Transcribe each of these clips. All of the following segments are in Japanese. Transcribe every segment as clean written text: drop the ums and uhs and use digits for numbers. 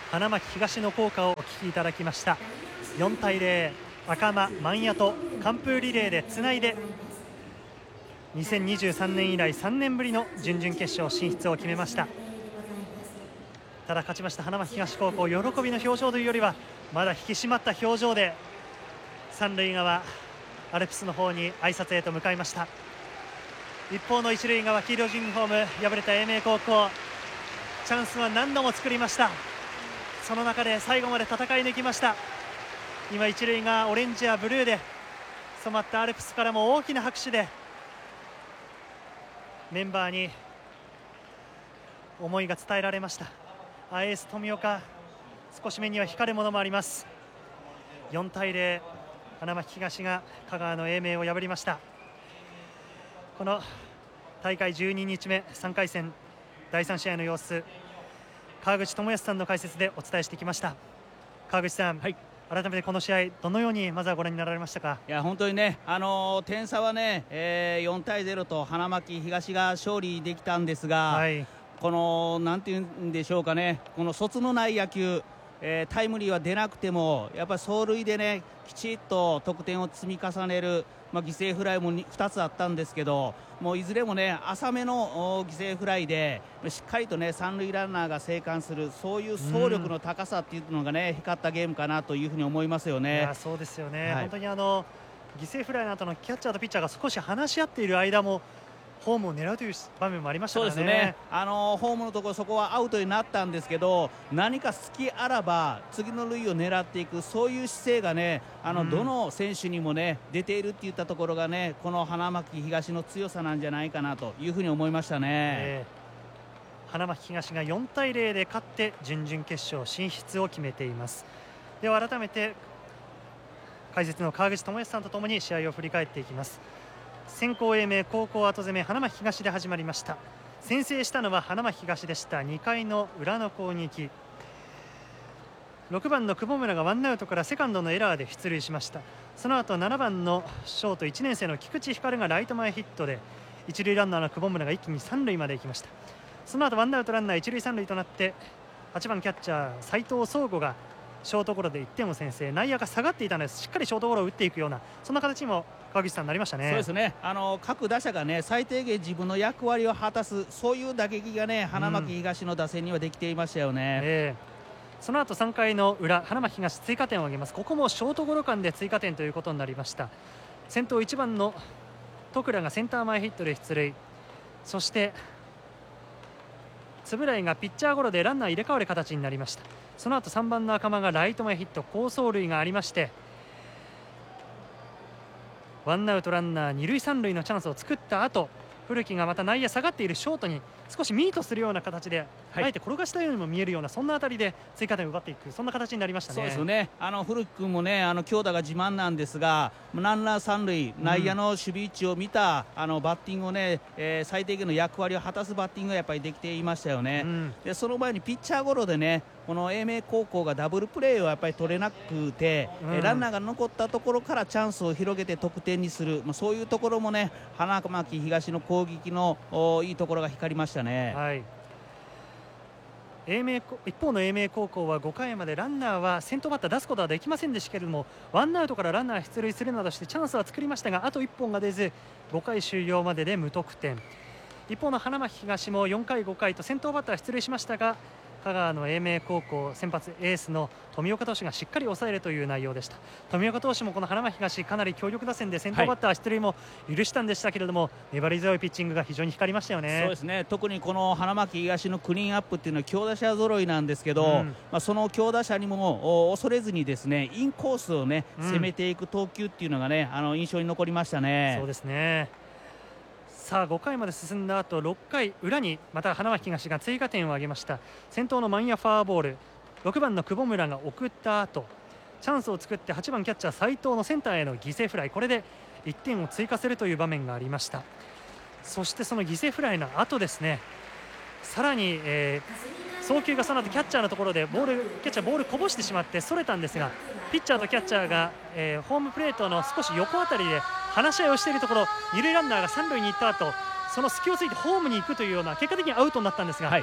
花巻東の校歌をお聞きいただきました。4対0、赤間万谷と完封リレーでつないで2023年以来3年ぶりの準々決勝進出を決めました。ただ勝ちました花巻東高校、喜びの表情というよりはまだ引き締まった表情で三塁側アルプスの方に挨拶へと向かいました。一方の一塁側黄色いユニフォーム敗れた英明高校、チャンスは何度も作りました。その中で最後まで戦い抜きました。今一塁がオレンジやブルーで染まったアルプスからも大きな拍手でメンバーに思いが伝えられました。エース富岡、少し目には光るものもあります。4対0、花巻東が香川の英明を破りました。この大会12日目3回戦第3試合の様子、川口智康さんの解説でお伝えしてきました。川口さん、改めてこの試合どのようにまずはご覧になられましたか？ いや本当にね、点差はね、4対0と花巻東が勝利できたんですが、このなんていうんでしょうかね、この卒のない野球、タイムリーは出なくてもやっぱり走塁でねきちっと得点を積み重ねる、犠牲フライも2つあったんですけど、もういずれもね浅めの犠牲フライでしっかりとね三塁ランナーが生還する、そういう走力の高さっていうのがね光ったゲームかなというふうに思いますよね。 いやそうですよね、本当に犠牲フライの後のキャッチャーとピッチャーが少し話し合っている間もホームを狙うという場面もありましたからね。 そうですね、ホームのところそこはアウトになったんですけど、何か隙あらば次の塁を狙っていく、そういう姿勢がねどの選手にもね出ているっていったところがね、この花巻東の強さなんじゃないかなというふうに思いましたね。 花巻東が4対0で勝って準々決勝進出を決めています。では改めて解説の川口智康さんとともに試合を振り返っていきます。先攻英明、後攻後攻め、花巻東で始まりました。先制したのは花巻東でした。2回の裏の攻撃、6番の久保村がワンアウトからセカンドのエラーで出塁しました。その後7番のショート1年生の菊池光がライト前ヒットで一塁ランナーの久保村が一気に三塁まで行きました。その後ワンアウトランナー一塁三塁となって8番キャッチャー斉藤壮吾がショートゴロで1点を先制、内野が下がっていたのでしっかりショートゴロを打っていくような、そんな形にも川口さんなりましたね。 そうですね、各打者がね最低限自分の役割を果たす、そういう打撃がね花巻東の打線にはできていましたよね。 その後3回の裏、花巻東追加点を挙げます。ここもショートゴロ間で追加点ということになりました。先頭1番の戸倉がセンター前ヒットで出塁、そして円井がピッチャーゴロでランナー入れ替わる形になりました。その後3番の赤間がライト前ヒット、好走塁がありましてワンアウトランナー二塁三塁のチャンスを作った後、古木がまた内野下がっているショートに少しミートするような形で、あえて転がしたようにも見えるような、そんな当たりで追加点を奪っていく、そんな形になりましたね。 そうですよね、古木君もね強打が自慢なんですが、ランナー三塁、内野の守備位置を見たバッティングをね、最低限の役割を果たすバッティングがやっぱりできていましたよね。でその前にピッチャーゴロでねこの英明高校がダブルプレーをやっぱり取れなくて、ランナーが残ったところからチャンスを広げて得点にする、そういうところもね花巻東の攻撃のいいところが光りましたね。 一方の英明高校は5回までランナーは先頭バッター出すことはできませんでしたけれども、ワンアウトからランナー出塁するなどしてチャンスは作りましたが、あと1本が出ず5回終了までで無得点。一方の花巻東も4回5回と先頭バッター出塁しましたが、香川の英明高校先発エースの富岡投手がしっかり抑えるという内容でした。富岡投手もこの花巻東かなり強力打線で先頭バッター出塁も許したんでしたけれども、粘り強いピッチングが非常に光りましたよね。 そうですね、特にこの花巻東のクリーンアップっていうのは強打者揃いなんですけど、その強打者にも恐れずにですねインコースをね攻めていく投球っていうのがね印象に残りましたね。 そうですね。さあ5回まで進んだ後6回裏にまた花巻東が追加点を挙げました。先頭の万谷ファーボール、6番の久保村が送った後チャンスを作って8番キャッチャー斉藤のセンターへの犠牲フライ、これで1点を追加するという場面がありました。そしてその犠牲フライの後ですね、さらに、送球がその後キャッチャーのところでキャッチャーボールこぼしてしまってそれたんですが、ピッチャーとキャッチャーが、ホームプレートの少し横あたりで話し合いをしているところ、二塁ランナーが三塁に行った後その隙をついてホームに行くというような、結果的にアウトになったんですが、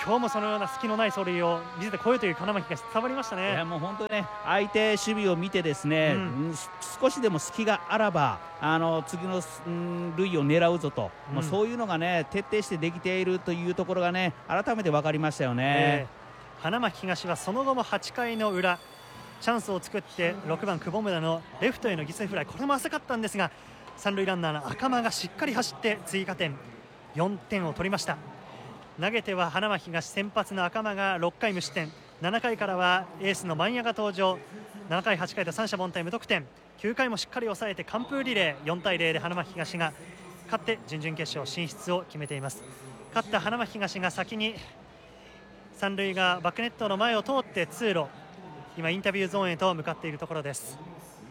今日もそのような隙のない走塁を見せてこようという金巻が伝わりましたね。 いやもう本当にね、相手守備を見てですね、少しでも隙があらば次の塁を狙うぞと、もうそういうのがね徹底してできているというところがね改めて分かりましたよね。 花巻東はその後も8回の裏チャンスを作って6番久保村のレフトへの犠牲フライ、これも浅かったんですが三塁ランナーの赤間がしっかり走って追加点4点を取りました。投げては花巻東先発の赤間が6回無失点、7回からはエースの万谷が登場、7回8回と三者凡退無得点、9回もしっかり抑えて完封リレー、4対0で花巻東が勝って準々決勝進出を決めています。勝った花巻東が先に三塁がバックネットの前を通って通路、今インタビューゾーンへと向かっているところです。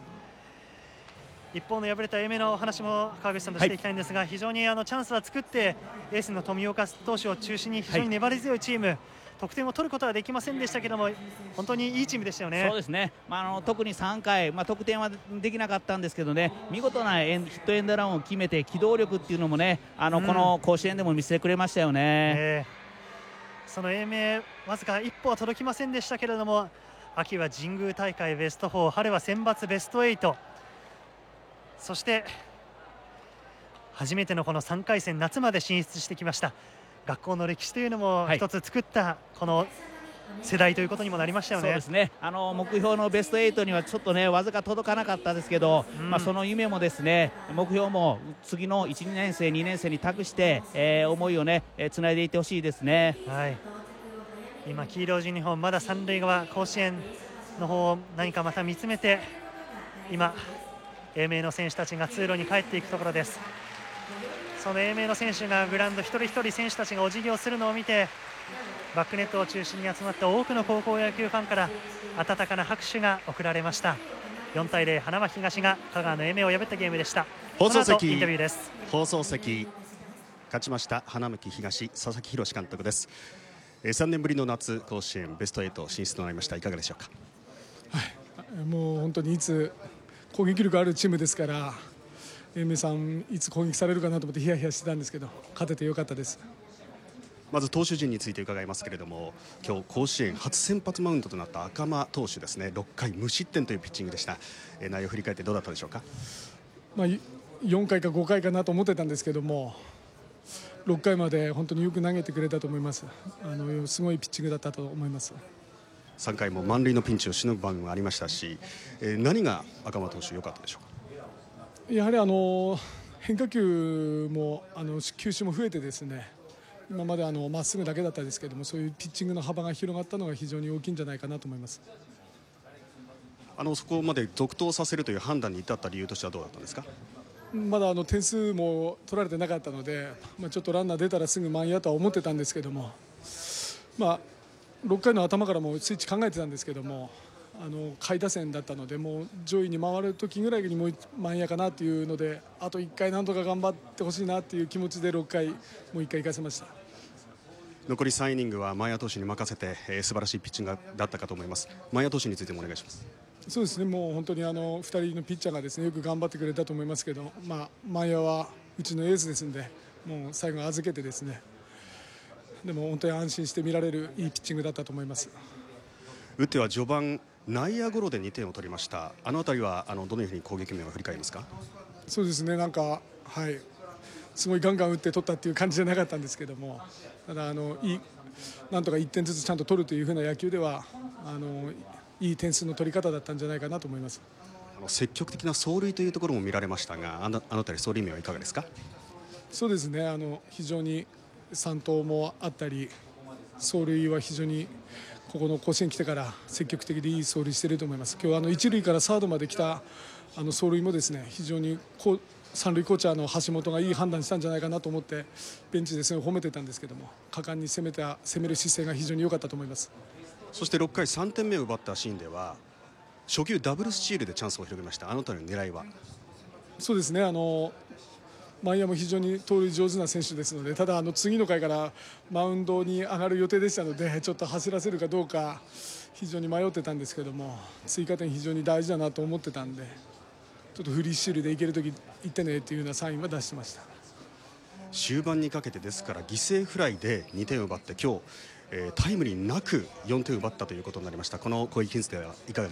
一方の敗れた英明の話も川口さんとしていきたいんですが、非常にチャンスは作ってエースの富岡投手を中心に非常に粘り強いチーム、得点を取ることはできませんでしたけども本当にいいチームでしたよね。 そうですね、特に3回、得点はできなかったんですけどね、見事なヒットエンドランを決めて機動力っていうのもねこの甲子園でも見せてくれましたよね。 その英明わずか一歩は届きませんでしたけれども、秋は神宮大会ベスト4、春は選抜ベスト8、そして初めてのこの3回戦夏まで進出してきました。学校の歴史というのも一つ作ったこの世代ということにもなりましたよね。 そうですね、目標のベスト8にはちょっとねわずか届かなかったですけど、その夢もですね目標も次の1、2年生2年生に託して、思いをねつないでいってほしいですね。 今黄色いユニフォーム、まだ三塁側甲子園の方を何かまた見つめて今英明の選手たちが通路に帰っていくところです。その英明の選手がグラウンド一人一人選手たちがお辞儀をするのを見てバックネットを中心に集まった多くの高校野球ファンから温かな拍手が送られました。4対0、花巻東が香川の英明を破ったゲームでした。 放送席インタビューです。 放送席勝ちました花巻東佐々木宏監督です。3年ぶりの夏甲子園ベスト8進出となりました。いかがでしょうか。 もう本当にいつ攻撃力あるチームですから英明さんいつ攻撃されるかなと思ってヒヤヒヤしてたんですけど勝ててよかったです。 まず投手陣について伺いますけれども、今日甲子園初先発マウンドとなった赤間投手ですね、6回無失点というピッチングでした。内容を振り返ってどうだったでしょうか。 4回か5回かなと思ってたんですけども6回まで本当によく投げてくれたと思います。すごいピッチングだったと思います。 3回も満塁のピンチをしのぐ場面がありましたし、何が赤間投手良かったでしょうか。 やはり変化球も球種も増えてですね、今までまっすぐだけだったんですけどもそういうピッチングの幅が広がったのが非常に大きいんじゃないかなと思います。 そこまで続投させるという判断に至った理由としてはどうだったんですか。 まだ点数も取られてなかったので、ちょっとランナー出たらすぐ満員とは思ってたんですけども、6回の頭からもスイッチ考えてたんですけども下位打線だったのでもう上位に回る時ぐらいにもう満員かなというのであと1回なんとか頑張ってほしいなという気持ちで6回もう1回行かせました。 残り3イニングは前谷投手に任せて、素晴らしいピッチングだったかと思います。前谷投手についてもお願いします。 そうですね、もう本当に2人のピッチャーがですねよく頑張ってくれたと思いますけど、前谷はうちのエースですのでもう最後預けてですね、でも本当に安心して見られるいいピッチングだったと思います。 打っては序盤内野ゴロで2点を取りました。あの辺りはどのように攻撃面を振り返りますか。 そうですね、すごいガンガン打って取ったっていう感じじゃなかったんですけども、ただなんとか1点ずつちゃんと取るという風な野球ではいい点数の取り方だったんじゃないかなと思います。 積極的な走塁というところも見られましたが、あの辺り走塁面はいかがですか。 そうですね、非常に3投もあったり走塁は非常にここの甲子園来てから積極的でいい走塁していると思います。今日一塁からサードまで来た走塁もですね非常に三塁コーチャーの橋本がいい判断したんじゃないかなと思ってベンチですね褒めてたんですけども、果敢に攻める姿勢が非常に良かったと思います。 そして6回3点目を奪ったシーンでは初球ダブルスチールでチャンスを広げました。あの辺りの狙いは。 そうですね、前谷も非常に盗塁上手な選手ですので、ただ次の回からマウンドに上がる予定でしたのでちょっと走らせるかどうか非常に迷ってたんですけども、追加点非常に大事だなと思ってたんでちょっとフリースチールでいけるとき行ってねというようなサインは出してました。 終盤にかけてですから犠牲フライで2点を奪って今日タイムリーなく4点奪ったということになりました。この攻撃についてはいかがでしょうか。